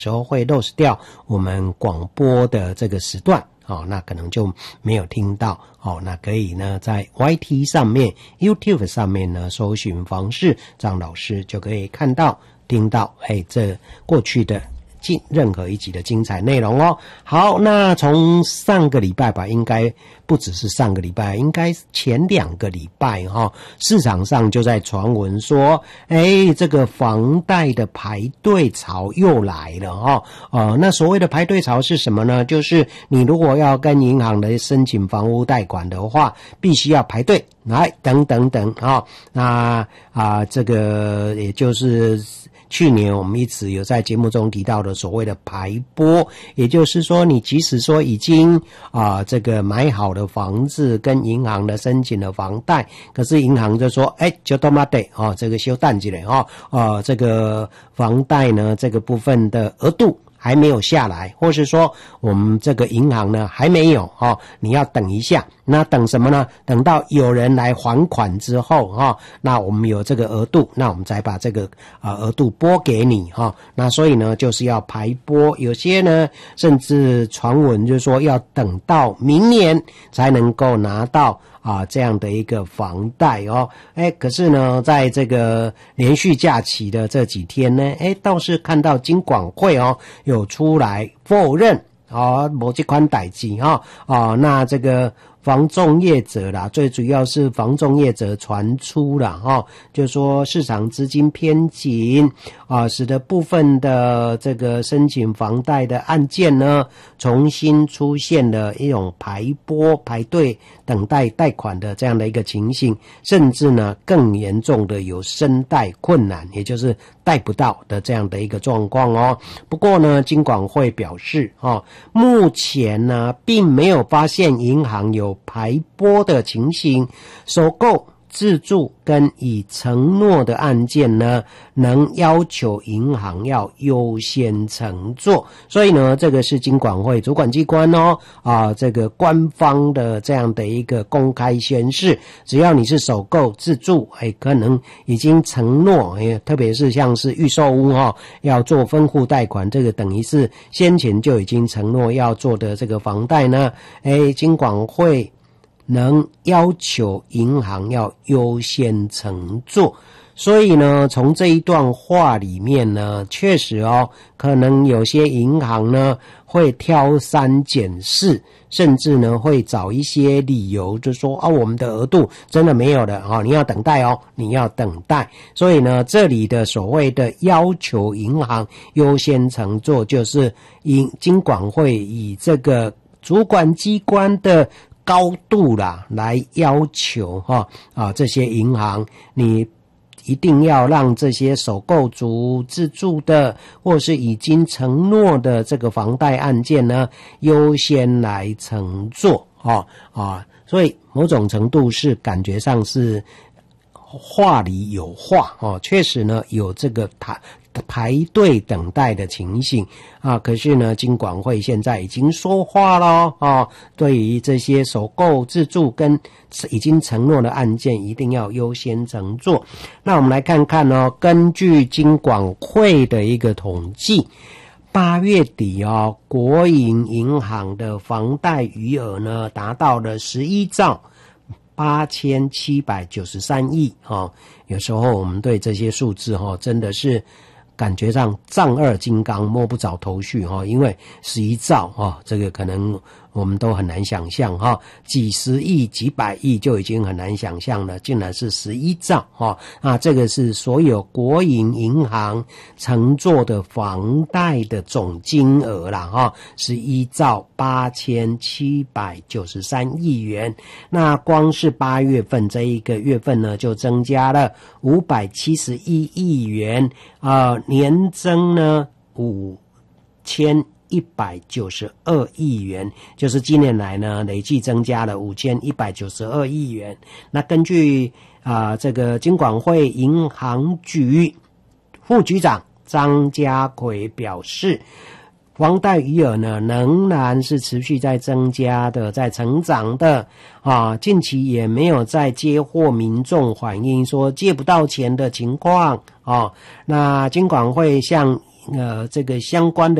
时候会 lose 掉我们广播的这个时段。那可能就没有听到那可以呢在 YT 上面 YouTube 上面呢搜寻房市张老师就可以看到听到这过去的任何一集的精彩内容哦。好，那从上个礼拜吧，应该不只是上个礼拜，应该前2个礼拜市场上就在传闻说这个房贷的排队潮又来了那所谓的排队潮是什么呢？就是你如果要跟银行的申请房屋贷款的话，必须要排队来等等等那这个也就是去年我们一直有在节目中提到的所谓的排波，也就是说你即使说已经这个买好的房子跟银行的申请了房贷，可是银行就说就多嘛得这个休淡季了这个房贷呢这个部分的额度还没有下来，或是说我们这个银行呢还没有你要等一下。那等什么呢？等到有人来还款之后那我们有这个额度，那我们再把这个额度拨给你那所以呢就是要排拨，有些呢甚至传闻就是说要等到明年才能够拿到这样的一个房贷可是呢在这个连续假期的这几天呢倒是看到金管会有出来否认没这款代志那这个房仲业者啦，最主要是房仲业者传出啦就说市场资金偏紧使得部分的这个申请房贷的案件呢重新出现了一种排队等待贷款的这样的一个情形，甚至呢更严重的有申贷困难，也就是贷不到的这样的一个状况不过呢金管会表示目前呢并没有发现银行有排拨的情形，首购自住跟已承诺的案件呢能要求银行要优先承做，所以呢这个是金管会主管机关这个官方的这样的一个公开宣示，只要你是首购自住可能已经承诺特别是像是预售屋要做分户贷款，这个等于是先前就已经承诺要做的这个房贷呢金管会能要求银行要优先承做。所以呢从这一段话里面呢确实可能有些银行呢会挑三拣四，甚至呢会找一些理由就说我们的额度真的没有了你要等待你要等待。所以呢这里的所谓的要求银行优先承做，就是金管会以这个主管机关的高度啦来要求这些银行，你一定要让这些首购族自住的或是已经承诺的这个房贷案件呢优先来承做所以某种程度是感觉上是话里有话确实呢有这个排队等待的情形可是呢金管会现在已经说话了对于这些首购自住跟已经承诺的案件一定要优先承做。那我们来看看根据金管会的一个统计，8月底国营银行的房贷余额呢达到了11兆8793亿有时候我们对这些数字真的是感觉上丈二金刚摸不着头绪因为11兆这个可能我们都很难想象几十亿几百亿就已经很难想象了，竟然是11兆这个是所有国营银行承做的房贷的总金额啦11兆8793亿元。那光是8月份这一个月份呢就增加了571亿元年增呢5192亿元，就是今年来呢累计增加了5192亿元。那根据这个金管会银行局副局长张家奎表示，房贷余额呢仍然是持续在增加的，在成长的近期也没有在接获民众反映说借不到钱的情况那金管会向这个相关的